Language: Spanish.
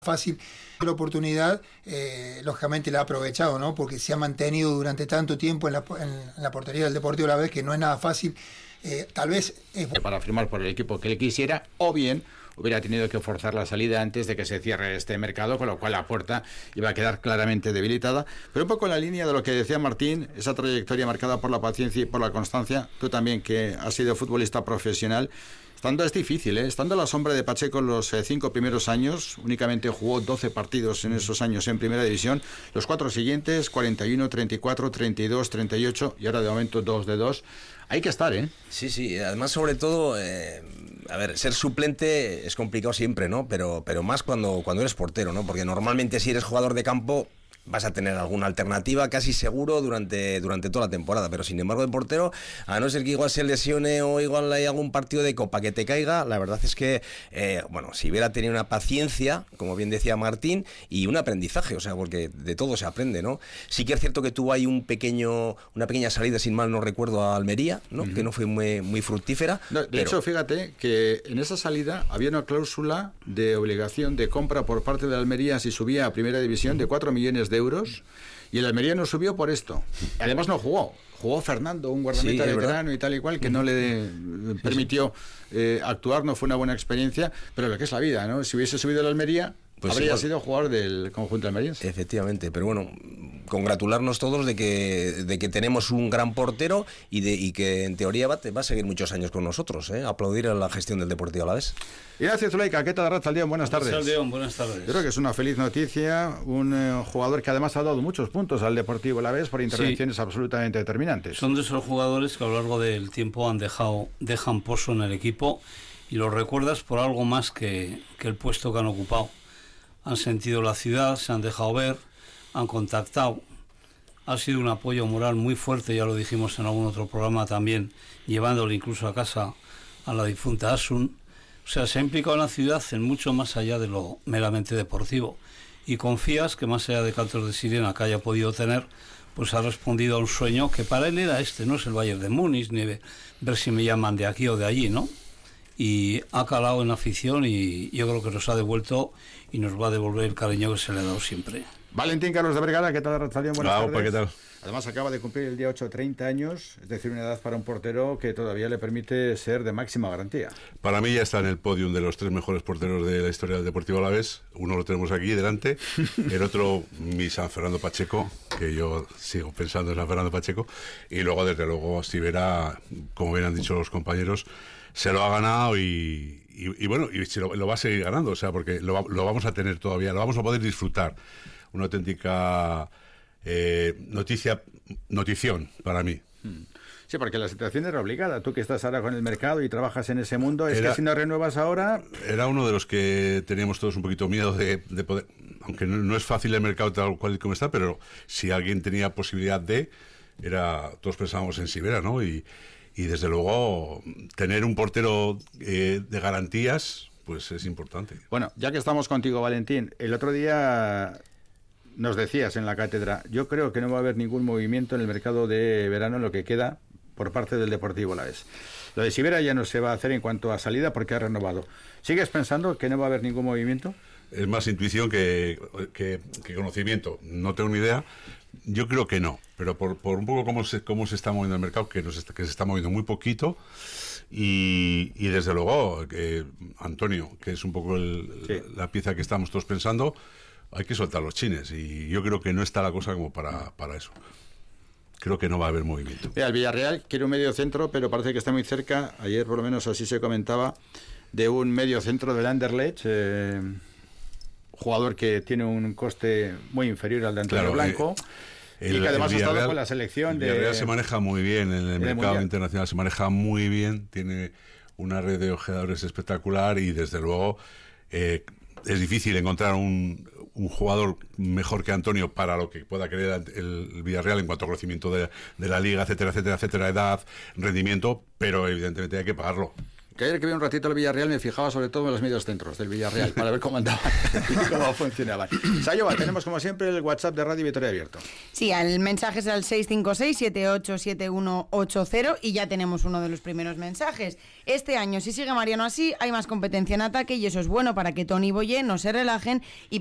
fácil. La oportunidad, lógicamente la ha aprovechado, ¿no? Porque se ha mantenido durante tanto tiempo en la portería del Deportivo Alavés, que no es nada fácil. Tal vez para firmar por el equipo que él quisiera, o bien hubiera tenido que forzar la salida antes de que se cierre este mercado, con lo cual la puerta iba a quedar claramente debilitada. Pero un poco en la línea de lo que decía Martín, esa trayectoria marcada por la paciencia y por la constancia, tú también que has sido futbolista profesional, estando es difícil, estando a la sombra de Pacheco en los 5 primeros años, únicamente jugó 12 partidos en esos años en Primera División, los 4 siguientes, 41, 34, 32, 38 y ahora de momento 2 de 2. Hay que estar, ¿eh? Sí, además sobre todo, a ver, ser suplente es complicado siempre, ¿no? Pero más cuando eres portero, ¿no? Porque normalmente si eres jugador de campo vas a tener alguna alternativa casi seguro durante toda la temporada, pero sin embargo el portero, a no ser que igual se lesione o igual hay algún partido de copa que te caiga, la verdad es que si hubiera tenido una paciencia, como bien decía Martín, y un aprendizaje, o sea, porque de todo se aprende, ¿no? Sí que es cierto que tuvo ahí una pequeña salida, sin mal no recuerdo, a Almería, ¿no? Que no fue muy fructífera. No, de hecho, fíjate que en esa salida había una cláusula de obligación de compra por parte de Almería si subía a Primera División de 4 millones de euros, y el Almería no subió por esto. Además no jugó Fernando, un guardameta veterano y tal y cual, que no le permitió actuar, no fue una buena experiencia, pero lo que es la vida, ¿no? Si hubiese subido el Almería, pues habría sido jugador del conjunto almeriense. Efectivamente, pero bueno, congratularnos todos de que tenemos un gran portero y que en teoría va a seguir muchos años con nosotros, aplaudir a la gestión del Deportivo Alavés. Ignacio Zulaika, ¿qué tal, Arratsaldeon? Buenas tardes. Arratsaldeon, buenas tardes. Yo creo que es una feliz noticia, un jugador que además ha dado muchos puntos al Deportivo Alavés por intervenciones absolutamente determinantes. Son de esos jugadores que a lo largo del tiempo dejan pozo en el equipo y los recuerdas por algo más que el puesto que han ocupado. Han sentido la ciudad, se han dejado ver, han contactado. Ha sido un apoyo moral muy fuerte, ya lo dijimos en algún otro programa también, llevándole incluso a casa a la difunta Asun. O sea, se ha implicado en la ciudad en mucho más allá de lo meramente deportivo. Y confías que más allá de cantos de sirena que haya podido tener, pues ha respondido a un sueño que para él era no es el Bayern de Múnich, ni ver si me llaman de aquí o de allí, ¿no? Y ha calado en la afición y yo creo que nos ha devuelto y nos va a devolver el cariño que se le ha dado siempre. Valentín Carlos de Vergara, ¿qué tal, Arratsaldeon? Buenas tardes. Opa, ¿qué tal? Además acaba de cumplir el día 8 30 años, es decir, una edad para un portero que todavía le permite ser de máxima garantía. Para mí ya está en el podium de los 3 mejores porteros de la historia del Deportivo Alavés. Uno lo tenemos aquí delante, el otro mi San Fernando Pacheco, que yo sigo pensando en San Fernando Pacheco, y luego desde luego Sivera, como bien han dicho los compañeros, se lo ha ganado y bueno, y se lo va a seguir ganando, o sea, porque lo vamos a tener todavía, lo vamos a poder disfrutar. Una auténtica notición para mí. Sí, porque la situación era obligada. Tú que estás ahora con el mercado y trabajas en ese mundo, es que si no renuevas ahora... Era uno de los que teníamos todos un poquito miedo de poder... Aunque no es fácil el mercado tal cual como está, pero si alguien tenía posibilidad todos pensábamos en Sivera, ¿no? Y desde luego tener un portero de garantías, pues es importante. Bueno, ya que estamos contigo, Valentín, el otro día nos decías en la cátedra, yo creo que no va a haber ningún movimiento en el mercado de verano en lo que queda por parte del Deportivo Alavés. Lo de Sivera ya no se va a hacer en cuanto a salida porque ha renovado. ¿Sigues pensando que no va a haber ningún movimiento? Es más intuición que conocimiento. No tengo ni idea. Yo creo que no, pero por un poco cómo se está moviendo el mercado, que se está moviendo muy poquito, y desde luego Antonio, que es un poco la pieza que estamos todos pensando, hay que soltar los chines, y yo creo que no está la cosa como para eso. Creo que no va a haber movimiento. Mira, el Villarreal quiere un medio centro, pero parece que está muy cerca, ayer por lo menos así se comentaba, de un medio centro del Anderlecht, jugador que tiene un coste muy inferior al de Antonio Blanco, y que además ha estado con la selección de... Villarreal se maneja muy bien en el mercado internacional, se maneja muy bien, tiene una red de ojeadores espectacular y desde luego es difícil encontrar un jugador mejor que Antonio para lo que pueda querer el Villarreal en cuanto a conocimiento de la liga, etcétera, etcétera, etcétera, edad, rendimiento, pero evidentemente hay que pagarlo. Que ayer que vi un ratito el Villarreal me fijaba sobre todo en los medios centros del Villarreal para ver cómo andaban y cómo funcionaban. Sayoba, tenemos como siempre el WhatsApp de Radio Vitoria abierto. Sí, el mensaje es al 656-787180 y ya tenemos uno de los primeros mensajes. Este año, si sigue Mariano así, hay más competencia en ataque y eso es bueno para que Toni y Boyé no se relajen y